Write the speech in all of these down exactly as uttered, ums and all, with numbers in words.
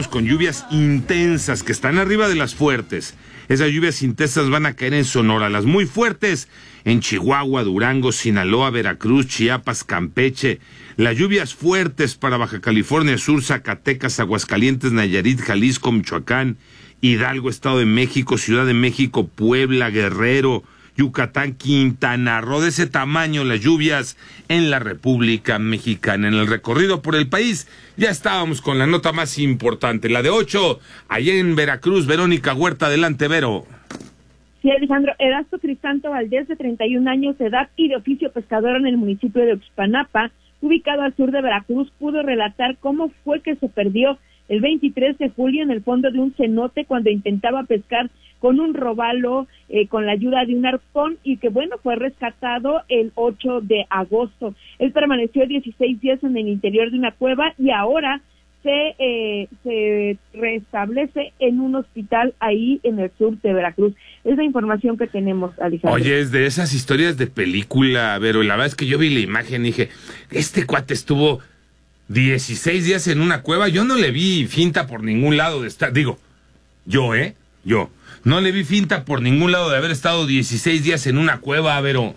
con lluvias intensas que están arriba de las fuertes. Esas lluvias intensas van a caer en Sonora, las muy fuertes en Chihuahua, Durango, Sinaloa, Veracruz, Chiapas, Campeche. Las lluvias fuertes para Baja California Sur, Zacatecas, Aguascalientes, Nayarit, Jalisco, Michoacán, Hidalgo, Estado de México, Ciudad de México, Puebla, Guerrero, Yucatán, Quintana Roo. De ese tamaño las lluvias en la República Mexicana. En el recorrido por el país ya estábamos con la nota más importante, la de ocho, allá en Veracruz. Verónica Huerta, adelante, Vero. Sí, Alejandro, Erasto Crisanto Valdés, de treinta y un años de edad y de oficio pescador en el municipio de Oxpanapa, ubicado al sur de Veracruz, pudo relatar cómo fue que se perdió el veintitrés de julio en el fondo de un cenote cuando intentaba pescar con un robalo eh, con la ayuda de un arpón, y que bueno, fue rescatado el ocho de agosto. Él permaneció dieciséis días en el interior de una cueva y ahora se eh, se restablece en un hospital ahí en el sur de Veracruz. Es la información que tenemos, Alejandro. Oye, es de esas historias de película, Vero. La verdad es que yo vi la imagen y dije, este cuate estuvo dieciséis días en una cueva. Yo no le vi finta por ningún lado de estar, digo, yo, ¿eh? Yo. No le vi finta por ningún lado de haber estado dieciséis días en una cueva, Vero.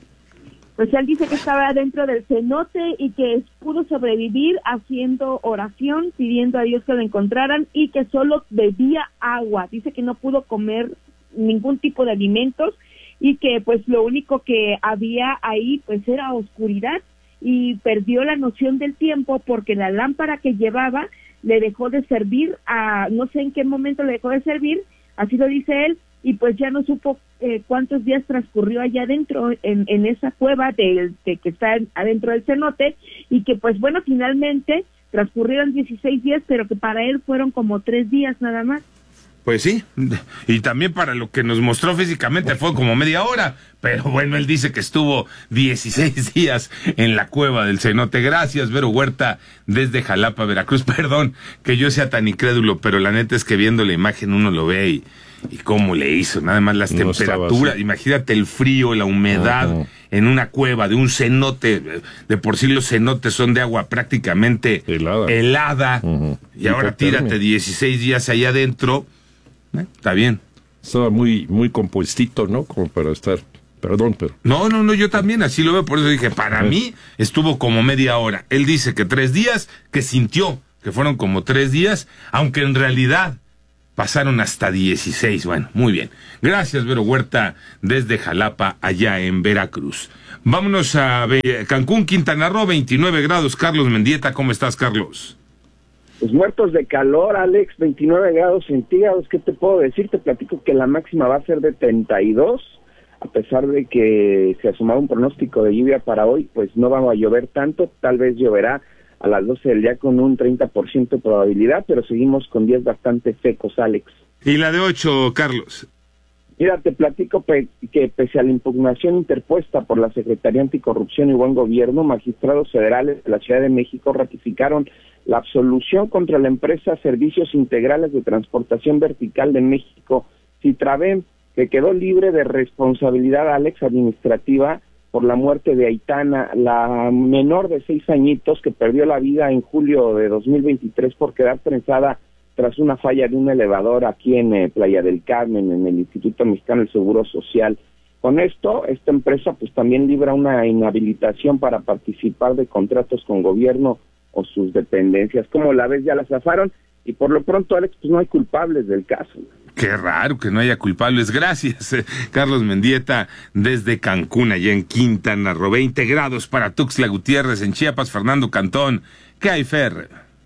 Pues él dice que estaba dentro del cenote y que pudo sobrevivir haciendo oración, pidiendo a Dios que lo encontraran, y que solo bebía agua. Dice que no pudo comer ningún tipo de alimentos y que pues lo único que había ahí pues era oscuridad, y perdió la noción del tiempo porque la lámpara que llevaba le dejó de servir, a no sé en qué momento le dejó de servir, así lo dice él, y pues ya no supo eh, cuántos días transcurrió allá adentro en, en esa cueva de, de que está adentro del cenote, y que pues bueno, finalmente transcurrieron dieciséis días, pero que para él fueron como tres días nada más. Pues sí, y también para lo que nos mostró físicamente fue como media hora, pero bueno, él dice que estuvo dieciséis días en la cueva del cenote. Gracias, Vero Huerta, desde Jalapa, Veracruz. Perdón que yo sea tan incrédulo, pero la neta es que viendo la imagen uno lo ve y, y cómo le hizo, nada más las no temperaturas, imagínate el frío, la humedad uh-huh. en una cueva de un cenote. De por sí los cenotes son de agua prácticamente helada, helada uh-huh. y, y ahora tírate dieciséis días allá adentro. ¿Eh? Está bien. Estaba muy muy compuestito, ¿no? Como para estar... Perdón, pero... No, no, no, yo también así lo veo, por eso dije, para mí estuvo como media hora. Él dice que tres días, que sintió que fueron como tres días, aunque en realidad pasaron hasta dieciséis. Bueno, muy bien. Gracias, Vero Huerta, desde Jalapa, allá en Veracruz. Vámonos a Cancún, Quintana Roo, veintinueve grados. Carlos Mendieta, ¿cómo estás, Carlos? Pues muertos de calor, Alex, veintinueve grados centígrados. ¿Qué te puedo decir? Te platico que la máxima va a ser de treinta y dos, a pesar de que se asomaba un pronóstico de lluvia para hoy, pues no va a llover tanto, tal vez lloverá a las doce del día con un treinta por ciento de probabilidad, pero seguimos con días bastante secos, Alex. ¿Y la de ocho, Carlos? Mira, te platico pe- que pese a la impugnación interpuesta por la Secretaría Anticorrupción y Buen Gobierno, magistrados federales de la Ciudad de México ratificaron la absolución contra la empresa Servicios Integrales de Transportación Vertical de México, Citraven, que quedó libre de responsabilidad, Alex, administrativa por la muerte de Aitana, la menor de seis añitos que perdió la vida en julio de dos mil veintitrés por quedar prensada tras una falla de un elevador aquí en eh, Playa del Carmen, en el Instituto Mexicano del Seguro Social. Con esto, esta empresa pues también libra una inhabilitación para participar de contratos con gobierno o sus dependencias. Como la ves, ya la zafaron, y por lo pronto, Alex, pues no hay culpables del caso. Qué raro que no haya culpables. Gracias, eh, Carlos Mendieta, desde Cancún, allá en Quintana Roo. veinte grados para Tuxtla Gutiérrez, en Chiapas. Fernando Cantón, ¿qué hay, Fer?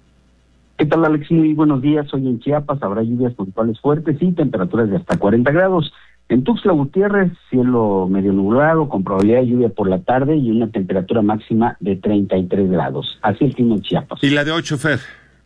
¿Qué tal, Alex? Muy buenos días. Hoy en Chiapas habrá lluvias puntuales fuertes y temperaturas de hasta cuarenta grados. En Tuxtla Gutiérrez, cielo medio nublado, con probabilidad de lluvia por la tarde y una temperatura máxima de treinta y tres grados. Así el clima en Chiapas. ¿Y la de ocho, Fer?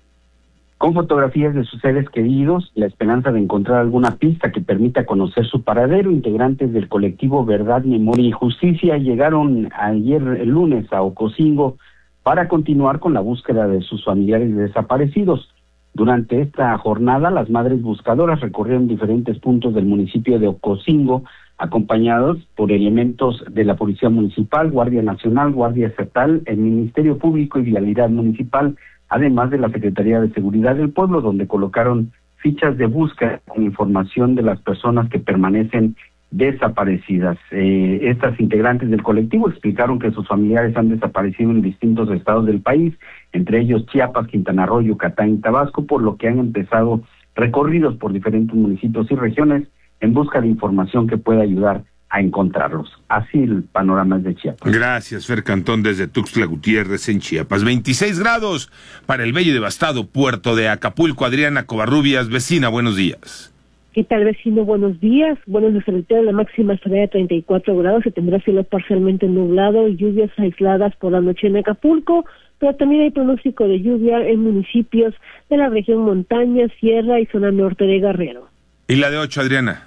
Con fotografías de sus seres queridos, la esperanza de encontrar alguna pista que permita conocer su paradero, integrantes del colectivo Verdad, Memoria y Justicia llegaron ayer el lunes a Ocosingo para continuar con la búsqueda de sus familiares desaparecidos. Durante esta jornada, las madres buscadoras recorrieron diferentes puntos del municipio de Ocosingo, acompañados por elementos de la Policía Municipal, Guardia Nacional, Guardia Estatal, el Ministerio Público y Vialidad Municipal, además de la Secretaría de Seguridad del Pueblo, donde colocaron fichas de búsqueda con información de las personas que permanecen desaparecidas. Eh, estas integrantes del colectivo explicaron que sus familiares han desaparecido en distintos estados del país, entre ellos Chiapas, Quintana Roo, Yucatán y Tabasco, por lo que han empezado recorridos por diferentes municipios y regiones en busca de información que pueda ayudar a encontrarlos. Así el panorama es de Chiapas. Gracias, Fer Cantón, desde Tuxtla Gutiérrez, en Chiapas. veintiséis grados para el bello y devastado puerto de Acapulco. Adriana Covarrubias, vecina, buenos días. ¿Qué tal, vecino? Buenos días. Bueno, desde el la máxima estará de treinta y cuatro grados, se tendrá cielo parcialmente nublado y lluvias aisladas por la noche en Acapulco, pero también hay pronóstico de lluvia en municipios de la región montaña, sierra y zona norte de Guerrero. ¿Y la de ocho, Adriana?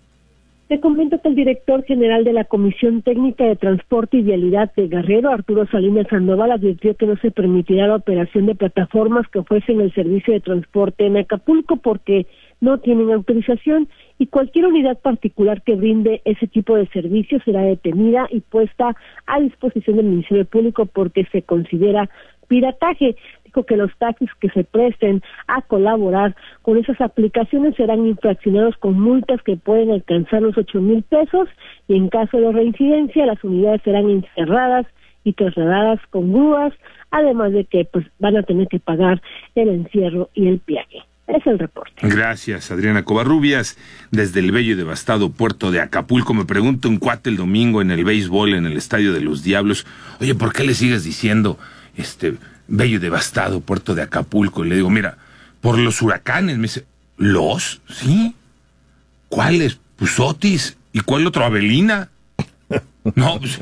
Te comento que el director general de la Comisión Técnica de Transporte y Vialidad de Guerrero, Arturo Salinas Sandoval, advirtió que no se permitirá la operación de plataformas que ofrecen el servicio de transporte en Acapulco porque no tienen autorización y cualquier unidad particular que brinde ese tipo de servicio será detenida y puesta a disposición del Ministerio Público porque se considera pirataje. Dijo que los taxis que se presten a colaborar con esas aplicaciones serán infraccionados con multas que pueden alcanzar los ocho mil pesos y en caso de reincidencia las unidades serán encerradas y trasladadas con grúas, además de que pues van a tener que pagar el encierro y el peaje. Es el reporte. Gracias, Adriana Covarrubias, desde el bello y devastado puerto de Acapulco. Me pregunta un cuate el domingo en el béisbol, en el Estadio de los Diablos, oye, ¿por qué le sigues diciendo este bello y devastado puerto de Acapulco? Y le digo, mira, por los huracanes. Me dice, ¿los? ¿Sí? ¿Cuáles? Pues Otis. ¿Y cuál otro? Avelina. No, pues,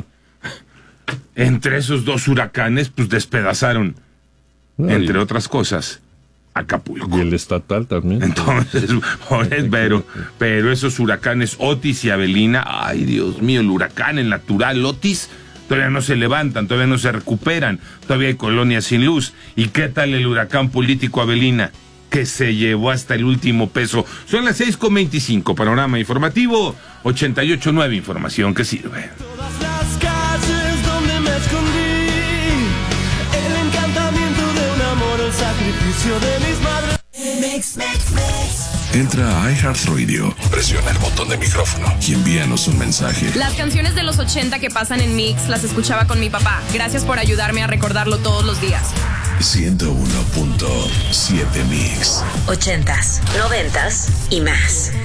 entre esos dos huracanes, pues despedazaron, no, entre y... otras cosas, Acapulco. Y el estatal también. Entonces, pero, pero esos huracanes Otis y Avelina, ay Dios mío, el huracán, el natural Otis, todavía no se levantan, todavía no se recuperan, todavía hay colonias sin luz. ¿Y qué tal el huracán político Avelina? Que se llevó hasta el último peso. Son las seis con veinticinco, panorama informativo, ochenta y ocho punto nueve, información que sirve. Todas las calles donde me escondí, el encantamiento de un amor, el sacrificio de mis madres. Mix, mix, mix. Entra a iHeartRadio, presiona el botón de micrófono y envíanos un mensaje. Las canciones de los ochenta que pasan en Mix las escuchaba con mi papá. Gracias por ayudarme a recordarlo todos los días. ciento uno punto siete Mix. Ochentas, noventas y más.